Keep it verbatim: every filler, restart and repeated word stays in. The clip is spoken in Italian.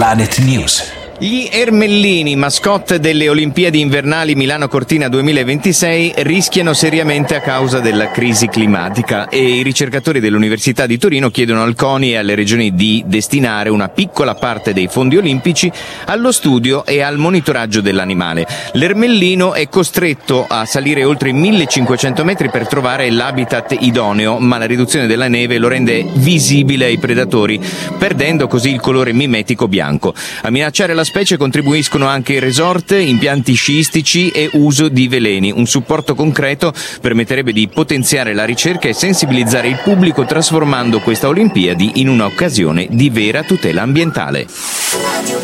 Planet News. Gli ermellini, mascotte delle Olimpiadi invernali Milano-Cortina duemilaventisei, rischiano seriamente a causa della crisi climatica e i ricercatori dell'Università di Torino chiedono al CONI e alle regioni di destinare una piccola parte dei fondi olimpici allo studio e al monitoraggio dell'animale. L'ermellino è costretto a salire oltre i millecinquecento metri per trovare l'habitat idoneo, ma la riduzione della neve lo rende visibile ai predatori, perdendo così il colore mimetico bianco. A minacciare la specie contribuiscono anche resort, impianti sciistici e uso di veleni. Un supporto concreto permetterebbe di potenziare la ricerca e sensibilizzare il pubblico, trasformando questa Olimpiadi in un'occasione di vera tutela ambientale.